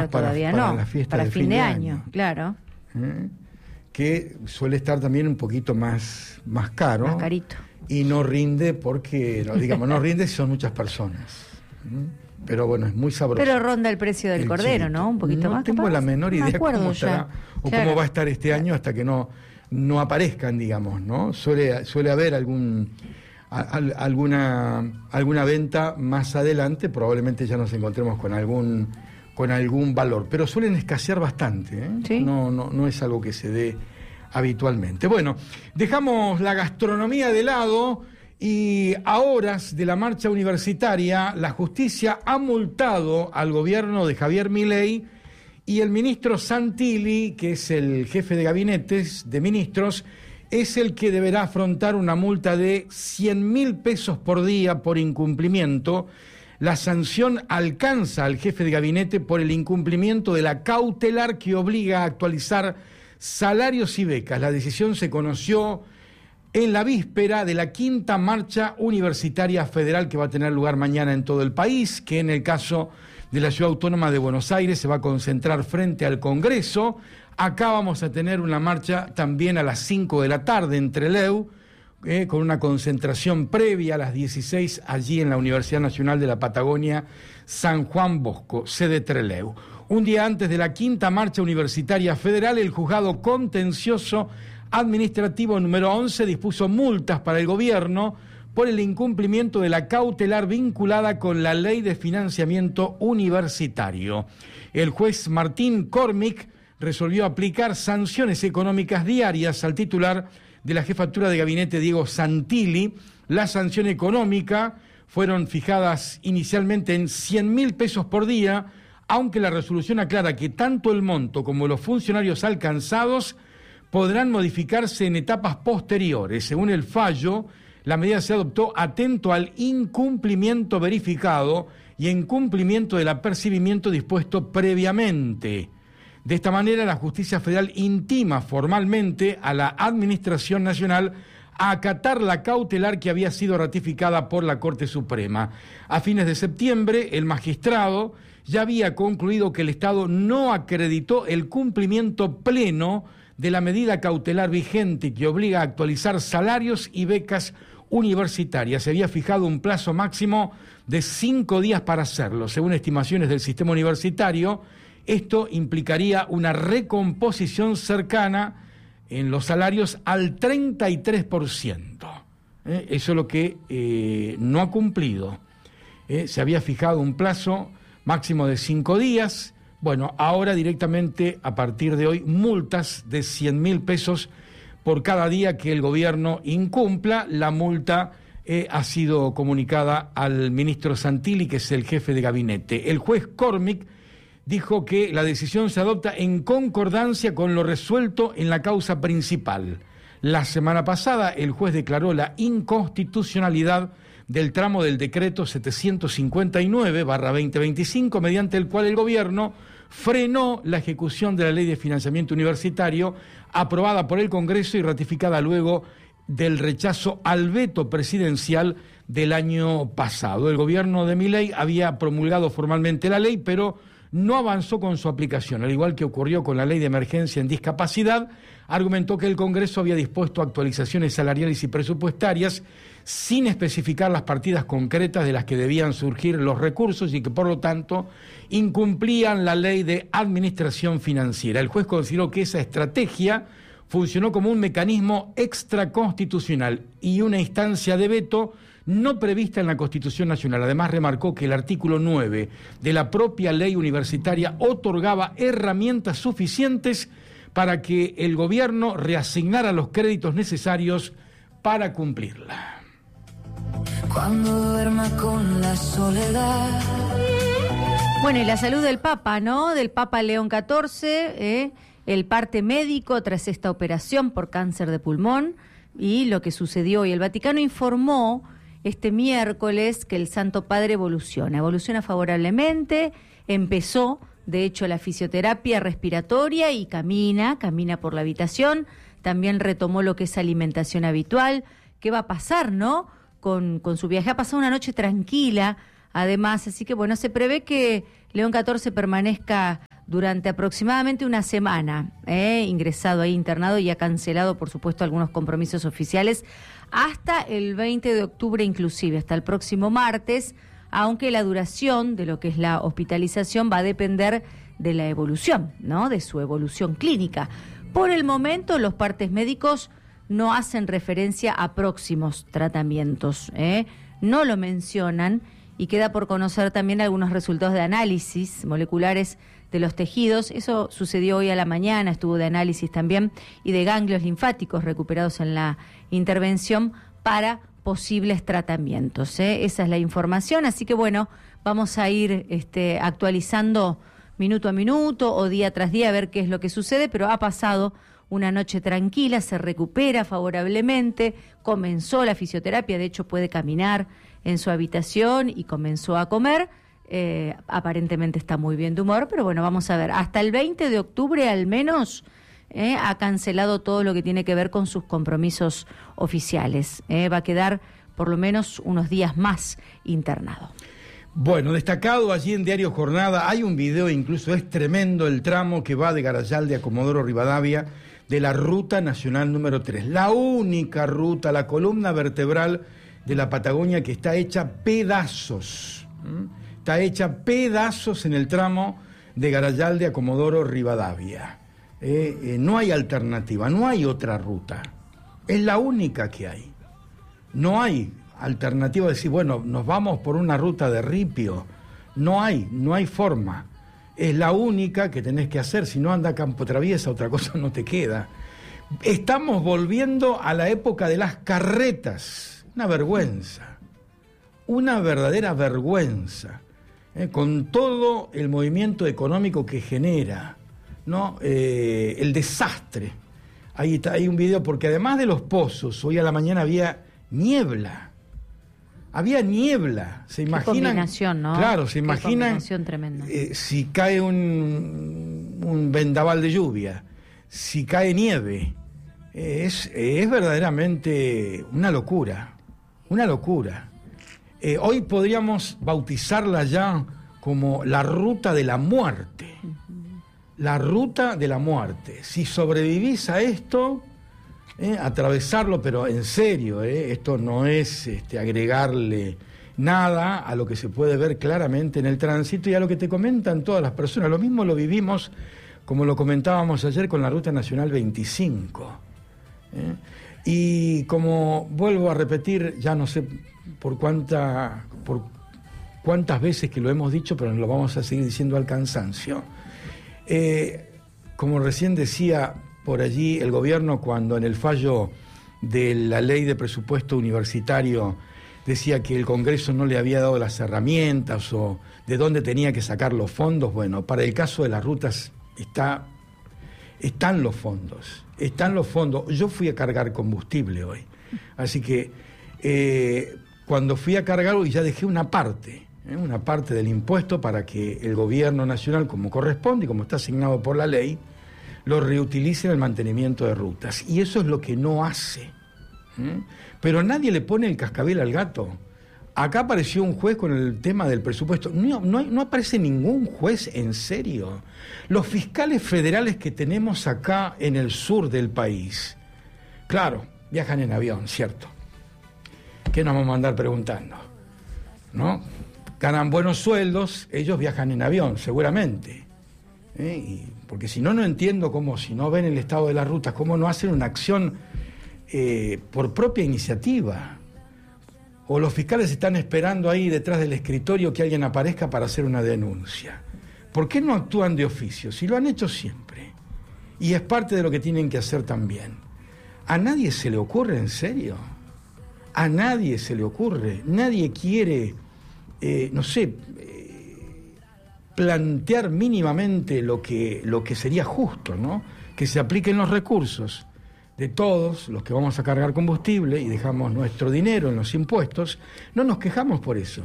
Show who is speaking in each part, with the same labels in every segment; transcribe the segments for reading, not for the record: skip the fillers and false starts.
Speaker 1: todavía
Speaker 2: para
Speaker 1: no,
Speaker 2: la fiesta
Speaker 1: para
Speaker 2: de
Speaker 1: fin de año, claro.
Speaker 2: Que suele estar también un poquito más caro.
Speaker 1: Más carito.
Speaker 2: Y no rinde porque, no rinde si son muchas personas. Pero bueno, es muy sabroso.
Speaker 1: Pero ronda el precio del cordero,
Speaker 2: chivito,
Speaker 1: ¿no? Un poquito más.
Speaker 2: No tengo
Speaker 1: capaz.
Speaker 2: la menor idea cómo
Speaker 1: ya.
Speaker 2: estará o cómo va a estar este año hasta que no aparezcan, digamos, ¿no? Suele haber alguna venta más adelante, probablemente ya nos encontremos con algún valor, pero suelen escasear bastante, ¿eh?
Speaker 1: ¿Sí?
Speaker 2: No es algo que se dé habitualmente. Bueno, dejamos la gastronomía de lado y a horas de la marcha universitaria, la justicia ha multado al gobierno de Javier Milei y el ministro Santilli, que es el jefe de gabinetes de ministros, es el que deberá afrontar una multa de 100.000 pesos por día por incumplimiento. La sanción alcanza al jefe de gabinete por el incumplimiento de la cautelar que obliga a actualizar salarios y becas. La decisión se conoció en la víspera de la 5ª Marcha Universitaria Federal que va a tener lugar mañana en todo el país, que en el caso de la Ciudad Autónoma de Buenos Aires se va a concentrar frente al Congreso. Acá vamos a tener una marcha también a las 5 de la tarde en Trelew, con una concentración previa a las 16 allí en la Universidad Nacional de la Patagonia, San Juan Bosco, sede Trelew. Un día antes de la 5ª Marcha Universitaria Federal, el Juzgado Contencioso Administrativo número 11 dispuso multas para el gobierno por el incumplimiento de la cautelar vinculada con la Ley de Financiamiento Universitario. El juez Martín Cormick resolvió aplicar sanciones económicas diarias al titular de la jefatura de gabinete, Diego Santilli. La sanción económica fueron fijadas inicialmente en 100.000 pesos por día, aunque la resolución aclara que tanto el monto como los funcionarios alcanzados podrán modificarse en etapas posteriores. Según el fallo, la medida se adoptó atento al incumplimiento verificado y en cumplimiento del apercibimiento dispuesto previamente. De esta manera, la Justicia Federal intima formalmente a la Administración Nacional a acatar la cautelar que había sido ratificada por la Corte Suprema. A fines de septiembre, el magistrado ya había concluido que el Estado no acreditó el cumplimiento pleno de la medida cautelar vigente que obliga a actualizar salarios y becas universitarias. Se había fijado un plazo máximo de 5 días para hacerlo. Según estimaciones del sistema universitario, esto implicaría una recomposición cercana en los salarios al 33%. Eso es lo que no ha cumplido. Se había fijado un plazo máximo de 5 días. Bueno, ahora directamente, a partir de hoy, multas de 100.000 pesos por cada día que el gobierno incumpla. La multa ha sido comunicada al ministro Santilli, que es el jefe de gabinete. El juez Cormick dijo que la decisión se adopta en concordancia con lo resuelto en la causa principal. La semana pasada, el juez declaró la inconstitucionalidad del tramo del decreto 759/2025, mediante el cual el gobierno frenó la ejecución de la Ley de Financiamiento Universitario, aprobada por el Congreso y ratificada luego del rechazo al veto presidencial del año pasado. El gobierno de Milei había promulgado formalmente la ley, pero no avanzó con su aplicación. Al igual que ocurrió con la Ley de Emergencia en Discapacidad, argumentó que el Congreso había dispuesto actualizaciones salariales y presupuestarias sin especificar las partidas concretas de las que debían surgir los recursos y que, por lo tanto, incumplían la Ley de Administración Financiera. El juez consideró que esa estrategia funcionó como un mecanismo extraconstitucional y una instancia de veto no prevista en la Constitución Nacional. Además, remarcó que el artículo 9 de la propia ley universitaria otorgaba herramientas suficientes para que el gobierno reasignara los créditos necesarios para cumplirla.
Speaker 3: Cuando duerma con la soledad.
Speaker 1: Bueno, y la salud del Papa, ¿no? Del Papa León XIV, el parte médico tras esta operación por cáncer de pulmón y lo que sucedió hoy. El Vaticano informó este miércoles que el Santo Padre evoluciona favorablemente, empezó de hecho la fisioterapia respiratoria y camina por la habitación, también retomó lo que es alimentación habitual. ¿Qué va a pasar, no? Con su viaje, ha pasado una noche tranquila, además, así que bueno, se prevé que León XIV permanezca durante aproximadamente una semana, ingresado ahí internado y ha cancelado, por supuesto, algunos compromisos oficiales hasta el 20 de octubre inclusive, hasta el próximo martes, aunque la duración de lo que es la hospitalización va a depender de la evolución, ¿no? De su evolución clínica. Por el momento, los partes médicos no hacen referencia a próximos tratamientos, no lo mencionan, y queda por conocer también algunos resultados de análisis moleculares de los tejidos. Eso sucedió hoy a la mañana, estuvo de análisis también, y de ganglios linfáticos recuperados en la intervención para posibles tratamientos. Esa es la información, así que bueno, vamos a ir actualizando minuto a minuto o día tras día a ver qué es lo que sucede, pero ha pasado una noche tranquila, se recupera favorablemente, comenzó la fisioterapia, de hecho puede caminar en su habitación y comenzó a comer, aparentemente está muy bien de humor, pero bueno, vamos a ver, hasta el 20 de octubre al menos ha cancelado todo lo que tiene que ver con sus compromisos oficiales, va a quedar por lo menos unos días más internado.
Speaker 2: Bueno, destacado allí en Diario Jornada, hay un video, incluso es tremendo el tramo que va de Garayalde a Comodoro Rivadavia, de la Ruta Nacional número 3, la única ruta, la columna vertebral de la Patagonia que está hecha pedazos, está hecha pedazos en el tramo de Garayalde a Comodoro Rivadavia. No hay alternativa, no hay otra ruta, es la única que hay, no hay alternativa de decir, bueno, nos vamos por una ruta de ripio, no hay forma. Es la única que tenés que hacer, si no anda a campo traviesa, otra cosa no te queda. Estamos volviendo a la época de las carretas, una vergüenza, una verdadera vergüenza, con todo el movimiento económico que genera, ¿no? El desastre. Ahí está, hay un video, porque además de los pozos, hoy a la mañana había niebla. Había niebla, se imaginan.
Speaker 1: Qué combinación, ¿no?
Speaker 2: Claro, se imaginan.
Speaker 1: Combinación tremenda.
Speaker 2: Si cae un vendaval de lluvia, si cae nieve, es verdaderamente una locura, una locura. Hoy podríamos bautizarla ya como la ruta de la muerte, la ruta de la muerte. Si sobrevivís a esto, atravesarlo, pero en serio, esto no es agregarle nada a lo que se puede ver claramente en el tránsito y a lo que te comentan todas las personas. Lo mismo lo vivimos, como lo comentábamos ayer, con la Ruta Nacional 25. Y como vuelvo a repetir, ya no sé por cuántas veces que lo hemos dicho, pero lo vamos a seguir diciendo al cansancio. Como recién decía por allí el gobierno, cuando en el fallo de la ley de presupuesto universitario decía que el Congreso no le había dado las herramientas o de dónde tenía que sacar los fondos, bueno, para el caso de las rutas están los fondos. Yo fui a cargar combustible hoy, así que cuando fui a cargar hoy ya dejé una parte del impuesto para que el gobierno nacional, como corresponde y como está asignado por la ley, lo reutilice en el mantenimiento de rutas. Y eso es lo que no hace. Pero nadie le pone el cascabel al gato. Acá apareció un juez con el tema del presupuesto. No aparece ningún juez en serio. Los fiscales federales que tenemos acá en el sur del país, claro, viajan en avión, ¿cierto? ¿Qué nos vamos a andar preguntando? ¿No? Ganan buenos sueldos, ellos viajan en avión, seguramente. Porque si no entiendo cómo, si no ven el estado de las rutas, cómo no hacen una acción por propia iniciativa. O los fiscales están esperando ahí detrás del escritorio que alguien aparezca para hacer una denuncia. ¿Por qué no actúan de oficio? Si lo han hecho siempre. Y es parte de lo que tienen que hacer también. ¿A nadie se le ocurre, en serio? A nadie se le ocurre. Nadie quiere, plantear mínimamente lo que sería justo, ¿no? Que se apliquen los recursos de todos los que vamos a cargar combustible y dejamos nuestro dinero en los impuestos. No nos quejamos por eso.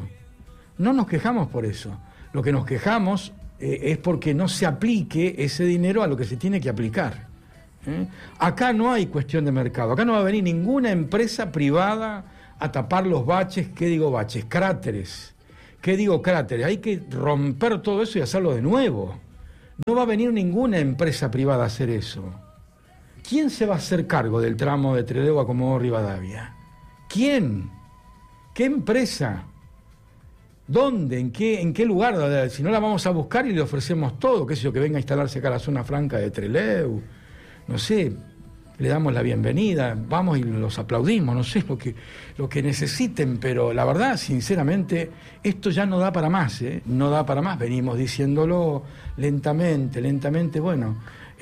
Speaker 2: Lo que nos quejamos es porque no se aplique ese dinero a lo que se tiene que aplicar. Acá no hay cuestión de mercado. Acá no va a venir ninguna empresa privada a tapar los baches. ¿Qué digo baches? Cráteres. ¿Qué digo cráteres? Hay que romper todo eso y hacerlo de nuevo. No va a venir ninguna empresa privada a hacer eso. ¿Quién se va a hacer cargo del tramo de Trelew a Comodoro Rivadavia? ¿Quién? ¿Qué empresa? ¿Dónde? ¿En qué lugar? Si no, la vamos a buscar y le ofrecemos todo, qué sé yo, que venga a instalarse acá a la zona franca de Trelew, no sé, le damos la bienvenida, vamos y los aplaudimos, no sé lo que necesiten, pero la verdad, sinceramente, esto ya no da para más, no da para más, venimos diciéndolo lentamente, bueno,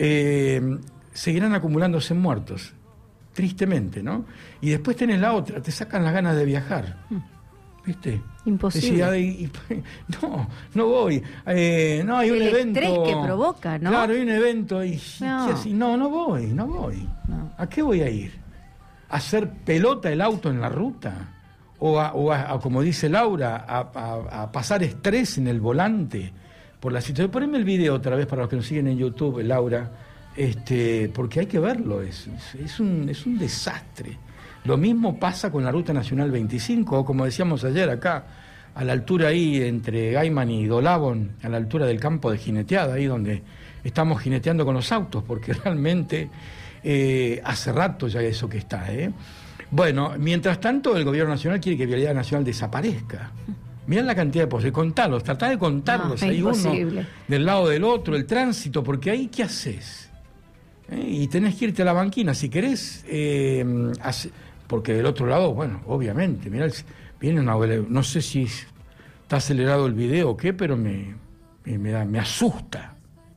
Speaker 2: seguirán acumulándose muertos, tristemente, ¿no? Y después tenés la otra, te sacan las ganas de viajar, ¿viste?
Speaker 1: Imposible.
Speaker 2: No voy. No, hay un evento.
Speaker 1: El estrés que provoca, ¿no?
Speaker 2: Claro, hay un evento y
Speaker 1: No.
Speaker 2: ¿qué así? No voy.
Speaker 1: No.
Speaker 2: ¿A qué voy a ir? ¿A hacer pelota el auto en la ruta? ¿O a como dice Laura, a pasar estrés en el volante por la situación? Poneme el video otra vez para los que nos siguen en YouTube, Laura, porque hay que verlo. Es un desastre. Lo mismo pasa con la Ruta Nacional 25, o como decíamos ayer acá, a la altura ahí entre Gaiman y Dolabón, a la altura del campo de jineteada, ahí donde estamos jineteando con los autos, porque realmente hace rato ya eso que está. Bueno, mientras tanto el gobierno nacional quiere que Vialidad Nacional desaparezca. Mirá la cantidad de posibles, tratá de contarlos, hay
Speaker 1: imposible.
Speaker 2: Uno del lado del otro, el tránsito, porque ahí ¿qué haces? Y tenés que irte a la banquina, si querés, porque del otro lado, bueno, obviamente, mirá, viene no sé si está acelerado el video o qué, pero me asusta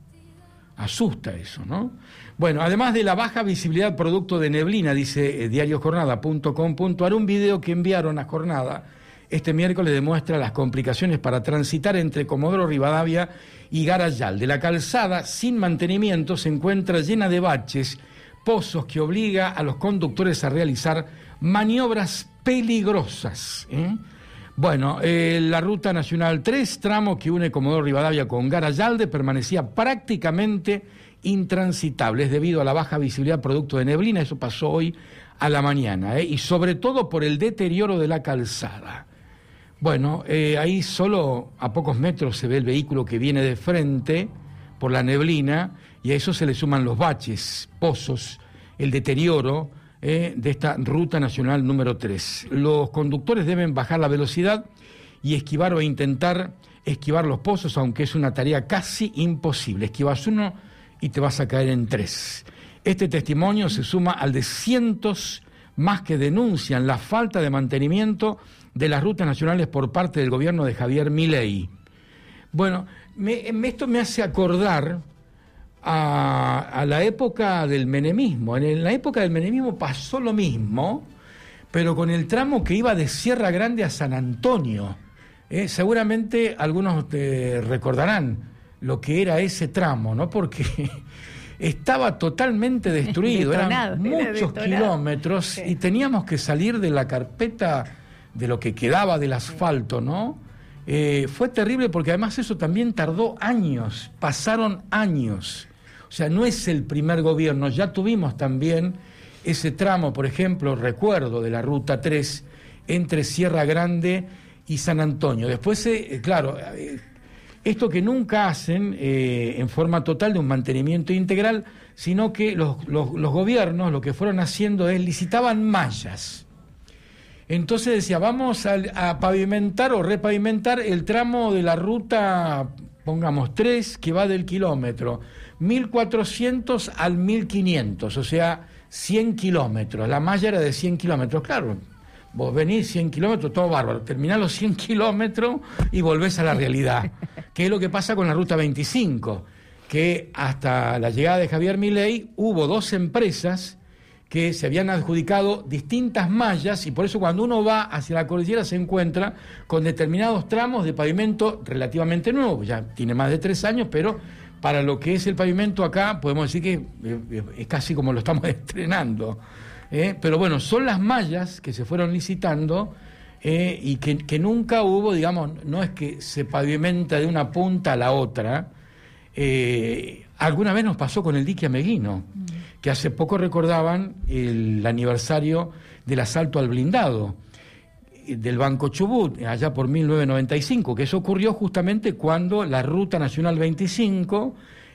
Speaker 2: eso, ¿no? Bueno, además de la baja visibilidad producto de neblina, dice diariojornada.com.ar, un video que enviaron a Jornada este miércoles demuestra las complicaciones para transitar entre Comodoro Rivadavia y Garayalde. La calzada sin mantenimiento se encuentra llena de baches, pozos que obliga a los conductores a realizar maniobras peligrosas. Bueno, la Ruta Nacional 3, tramo que une Comodoro Rivadavia con Garayalde, permanecía prácticamente intransitable debido a la baja visibilidad producto de neblina. Eso pasó hoy a la mañana, y sobre todo por el deterioro de la calzada. Bueno, ahí solo a pocos metros se ve el vehículo que viene de frente por la neblina, y a eso se le suman los baches, pozos, el deterioro de esta Ruta Nacional número 3. Los conductores deben bajar la velocidad y esquivar o intentar esquivar los pozos, aunque es una tarea casi imposible. Esquivas uno y te vas a caer en 3. Este testimonio se suma al de cientos más que denuncian la falta de mantenimiento de las rutas nacionales por parte del gobierno de Javier Milei. Bueno, esto me hace acordar a la época del menemismo. En la época del menemismo pasó lo mismo, pero con el tramo que iba de Sierra Grande a San Antonio. Seguramente algunos te recordarán lo que era ese tramo, ¿no? Porque estaba totalmente destruido, eran muchos kilómetros, sí. Y teníamos que salir de la carpeta de lo que quedaba del asfalto, ¿no? Fue terrible porque además eso también tardó años, pasaron años. O sea, no es el primer gobierno, ya tuvimos también ese tramo, por ejemplo, recuerdo de la Ruta 3 entre Sierra Grande y San Antonio. Después, claro, esto que nunca hacen en forma total de un mantenimiento integral, sino que los gobiernos lo que fueron haciendo es licitaban mallas. Entonces decía, vamos a pavimentar o repavimentar el tramo de la ruta, pongamos 3, que va del kilómetro 1400 al 1500, o sea, 100 kilómetros. La malla era de 100 kilómetros, claro. Vos venís 100 kilómetros, todo bárbaro, terminás los 100 kilómetros y volvés a la realidad. ¿Qué es lo que pasa con la Ruta 25? Que hasta la llegada de Javier Milei hubo 2 empresas que se habían adjudicado distintas mallas, y por eso cuando uno va hacia la cordillera se encuentra con determinados tramos de pavimento relativamente nuevos. Ya tiene más de 3 años, pero para lo que es el pavimento acá podemos decir que es casi como lo estamos estrenando. Pero bueno, son las mallas que se fueron licitando y que nunca hubo, digamos, no es que se pavimenta de una punta a la otra. Alguna vez nos pasó con el dique Ameguino, que hace poco recordaban el aniversario del asalto al blindado del Banco Chubut, allá por 1995, que eso ocurrió justamente cuando la Ruta Nacional 25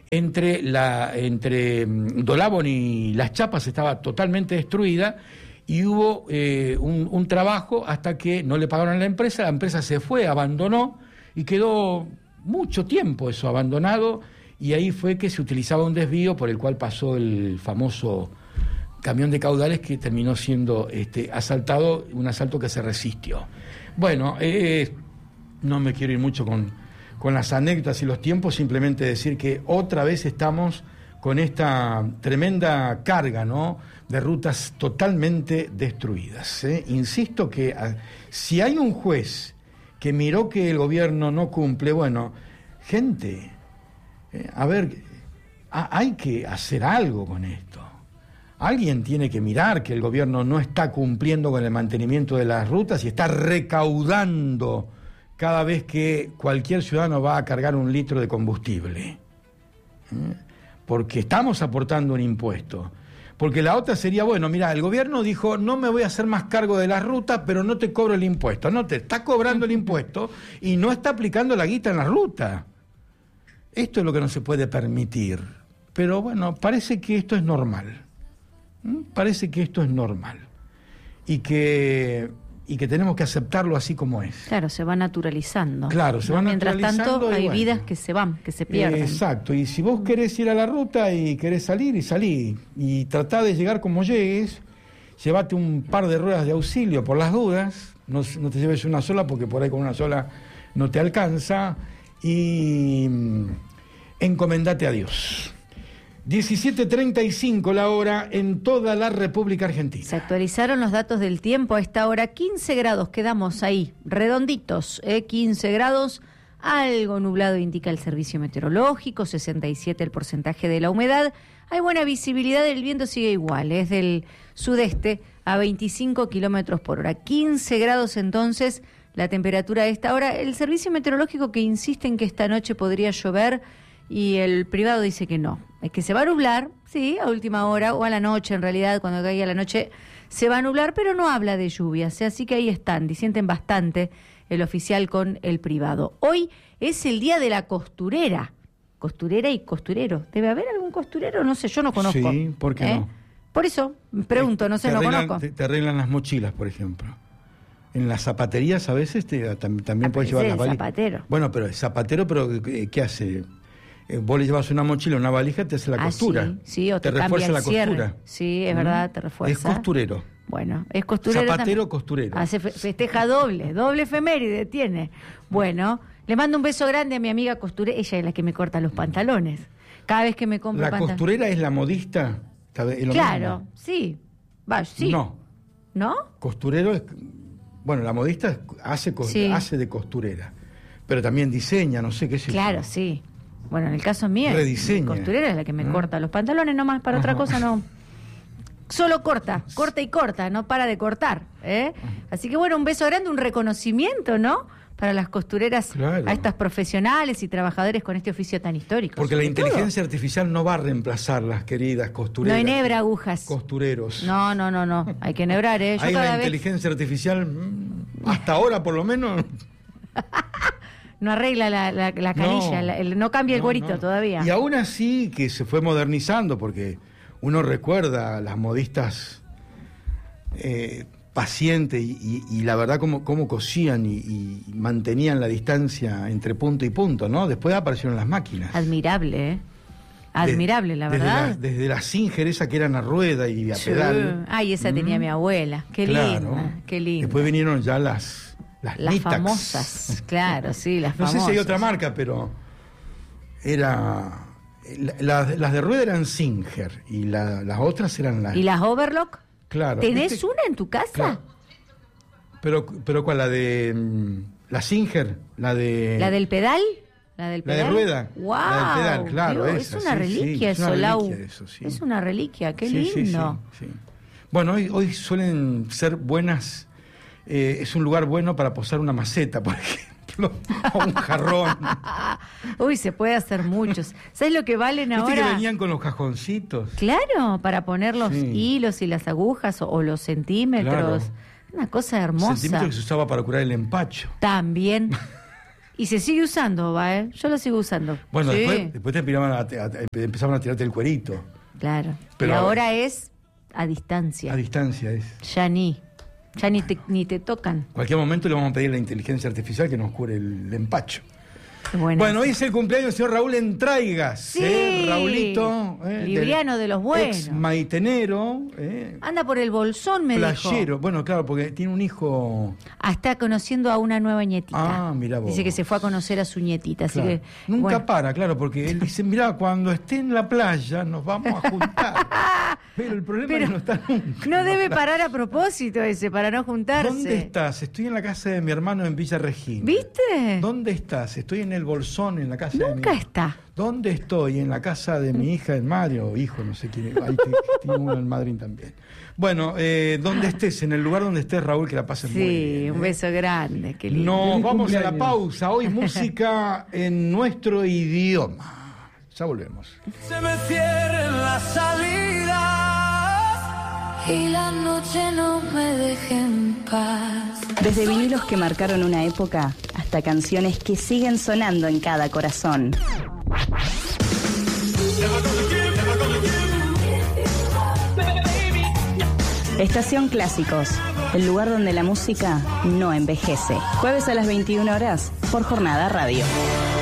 Speaker 2: entre Dolabon y Las Chapas estaba totalmente destruida, y hubo un trabajo hasta que no le pagaron a la empresa se fue, abandonó, y quedó mucho tiempo eso abandonado, y ahí fue que se utilizaba un desvío por el cual pasó el famoso camión de caudales que terminó siendo asaltado, un asalto que se resistió. Bueno, no me quiero ir mucho con las anécdotas y los tiempos, simplemente decir que otra vez estamos con esta tremenda carga, ¿no?, de rutas totalmente destruidas. Insisto que si hay un juez que miró que el gobierno no cumple, bueno, gente, a ver, hay que hacer algo con esto. Alguien tiene que mirar que el gobierno no está cumpliendo con el mantenimiento de las rutas y está recaudando cada vez que cualquier ciudadano va a cargar un litro de combustible. Porque estamos aportando un impuesto. Porque la otra sería, bueno, mira, el gobierno dijo, no me voy a hacer más cargo de las rutas, pero no te cobro el impuesto. No, te está cobrando el impuesto y no está aplicando la guita en la ruta. Esto es lo que no se puede permitir. Pero bueno, parece que esto es normal. Parece que esto es normal. Y que tenemos que aceptarlo así como es.
Speaker 1: Claro, se va naturalizando.
Speaker 2: Claro, se va naturalizando.
Speaker 1: Mientras tanto, hay
Speaker 2: bueno,
Speaker 1: vidas que se van, que se pierden.
Speaker 2: Exacto, y si vos querés ir a la ruta y querés salir, y salí. Y tratá de llegar como llegues, llévate un par de ruedas de auxilio por las dudas, no te lleves una sola porque por ahí con una sola no te alcanza, y encomendate a Dios. 17:35 la hora en toda la República Argentina.
Speaker 1: Se actualizaron los datos del tiempo a esta hora. 15 grados, quedamos ahí, redonditos, 15 grados, algo nublado indica el servicio meteorológico, 67 el porcentaje de la humedad. Hay buena visibilidad, el viento sigue igual, es del sudeste a 25 kilómetros por hora. 15 grados entonces la temperatura a esta hora. El servicio meteorológico que insiste en que esta noche podría llover, y el privado dice que no, es que se va a nublar, sí, a última hora o a la noche, en realidad cuando caiga la noche se va a nublar, pero no habla de lluvias, así que ahí están, disienten bastante el oficial con el privado. Hoy es el día de la costurera y costurero. ¿Debe haber algún costurero? No sé, yo no conozco.
Speaker 2: Sí, ¿por qué no?
Speaker 1: Por eso pregunto, no sé, no conozco.
Speaker 2: Te arreglan las mochilas, por ejemplo. En las zapaterías a veces también puedes llevar las valijas.
Speaker 1: Zapatero.
Speaker 2: Bueno, pero es zapatero, pero ¿qué hace? Vos le llevas una mochila, una valija, te hace la costura.
Speaker 1: Sí, o
Speaker 2: te refuerza la
Speaker 1: cierre.
Speaker 2: costura.
Speaker 1: Sí, es verdad, te refuerza.
Speaker 2: Es costurero.
Speaker 1: Bueno, es costurero.
Speaker 2: Zapatero,
Speaker 1: también.
Speaker 2: Costurero.
Speaker 1: Festeja doble efeméride tiene. Bueno, le mando un beso grande a mi amiga costurera, ella es la que me corta los pantalones. Cada vez que me compro
Speaker 2: ¿La costurera es la modista? ¿Es lo
Speaker 1: claro,
Speaker 2: mismo?
Speaker 1: sí. Sí.
Speaker 2: No.
Speaker 1: ¿No?
Speaker 2: Costurero es... Bueno, la modista hace de costurera, pero también diseña, no sé qué es eso.
Speaker 1: Claro, sí. Bueno, en el caso mío,
Speaker 2: rediseña.
Speaker 1: Costurera es la que me corta los pantalones, nomás, para otra cosa no. Solo corta, no para de cortar. Así que bueno, un beso grande, un reconocimiento, ¿no? Para las costureras, claro, a estas profesionales y trabajadores con este oficio tan histórico.
Speaker 2: Porque la inteligencia artificial no va a reemplazar las queridas costureras.
Speaker 1: No enhebra agujas.
Speaker 2: Costureros.
Speaker 1: No. Hay que enhebrar, Yo
Speaker 2: ahí
Speaker 1: cada
Speaker 2: la
Speaker 1: vez...
Speaker 2: inteligencia artificial, hasta ahora por lo menos...
Speaker 1: No arregla la canilla, no cambia el gorrito todavía.
Speaker 2: Y aún así que se fue modernizando, porque uno recuerda las modistas pacientes y la verdad cómo cosían y mantenían la distancia entre punto y punto, ¿no? Después aparecieron las máquinas.
Speaker 1: Admirable, Admirable, la verdad.
Speaker 2: Desde la Singer esa que era a rueda y a pedal.
Speaker 1: Ay, esa tenía mi abuela. Qué linda, qué linda.
Speaker 2: Después vinieron ya las Nitax.
Speaker 1: Famosas, claro, sí, las famosas.
Speaker 2: No sé si hay otra marca, pero era... Las de rueda eran Singer y las otras eran las...
Speaker 1: ¿Y las Overlock?
Speaker 2: Claro.
Speaker 1: ¿Tenés una en tu casa?
Speaker 2: Claro. Pero ¿cuál? ¿La de la Singer? ¿La
Speaker 1: del pedal? ¿La del pedal?
Speaker 2: La de rueda.
Speaker 1: ¡Wow!
Speaker 2: La del pedal, claro.
Speaker 1: Dios,
Speaker 2: esa,
Speaker 1: es una reliquia eso, Lau. Es una reliquia, qué lindo.
Speaker 2: Sí. Bueno, hoy suelen ser buenas... es un lugar bueno para posar una maceta, por ejemplo, o un jarrón.
Speaker 1: Uy, se puede hacer muchos. ¿Sabes lo que valen ahora?
Speaker 2: ¿Viste que venían con los cajoncitos?
Speaker 1: Claro, para poner los hilos y las agujas o los centímetros. Claro. Una cosa hermosa.
Speaker 2: El centímetro que se usaba para curar el empacho.
Speaker 1: También. Y se sigue usando, yo lo sigo usando.
Speaker 2: Bueno,
Speaker 1: Sí.
Speaker 2: después te empezaban a tirarte el cuerito.
Speaker 1: Claro.
Speaker 2: Pero
Speaker 1: y ahora es a distancia.
Speaker 2: A distancia es.
Speaker 1: Ya ni te tocan.
Speaker 2: En cualquier momento le vamos a pedir a la inteligencia artificial que nos cure el empacho. Bueno, hoy es el cumpleaños del señor Raúl Entraigas.
Speaker 1: Sí,
Speaker 2: Raulito.
Speaker 1: libriano de los buenos.
Speaker 2: Ex maitenero.
Speaker 1: Anda por el Bolsón, me
Speaker 2: playero.
Speaker 1: dijo.
Speaker 2: Bueno, claro, porque tiene un hijo.
Speaker 1: Está conociendo a una nueva nietita.
Speaker 2: Ah, mirá vos.
Speaker 1: Dice que se fue a conocer a su nietita. Así
Speaker 2: Claro.
Speaker 1: que,
Speaker 2: Nunca
Speaker 1: bueno.
Speaker 2: para, claro, porque él dice, mirá, cuando esté en la playa nos vamos a juntar. Pero el problema es que no está nunca.
Speaker 1: No debe parar a propósito ese, para no juntarse.
Speaker 2: ¿Dónde estás? Estoy en la casa de mi hermano en Villa Regina.
Speaker 1: ¿Viste?
Speaker 2: ¿Dónde estás? Estoy en el Bolsón, en la casa de mi
Speaker 1: Nunca está.
Speaker 2: ¿Dónde estoy? En la casa de mi hija, en Mario, o hijo, no sé quién. Ahí tiene uno en Madrid también. Bueno, donde estés, en el lugar donde estés, Raúl, que la pasen muy bien.
Speaker 1: Sí, un beso grande, qué lindo.
Speaker 2: Nos
Speaker 4: Feliz
Speaker 2: vamos a la
Speaker 4: cumpleaños.
Speaker 2: pausa. Hoy música en nuestro idioma. Ya volvemos.
Speaker 3: Se me cierren las salidas y la noche no me deje en paz.
Speaker 5: Desde vinilos que marcaron una época hasta canciones que siguen sonando en cada corazón. Estación Clásicos, el lugar donde la música no envejece. Jueves a las 21 horas por Jornada Radio.